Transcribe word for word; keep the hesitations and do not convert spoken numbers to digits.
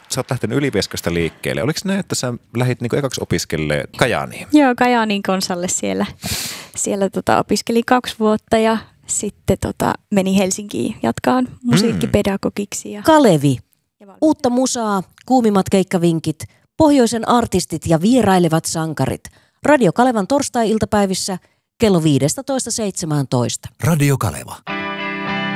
sä oot lähtenyt Ylivieskasta liikkeelle. Oliko näin, että sä lähdit niin ekaksi opiskelemaan Kajaaniin? Joo, Kajaanin konsalle siellä, siellä tota, opiskelin kaksi vuotta ja sitten tota, menin Helsinkiin jatkaan musiikkipedagogiksi. Ja Kalevi. Uutta musaa, kuumimmat keikkavinkit, pohjoisen artistit ja vierailevat sankarit. Radio Kalevan torstai-iltapäivissä kello viisitoista seitsemäntoista. Radio Kaleva.